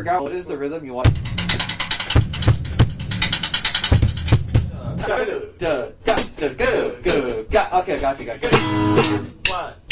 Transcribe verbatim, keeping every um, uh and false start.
out what is the rhythm you want. Go, go, go, go, go. Okay, got you, got you. One.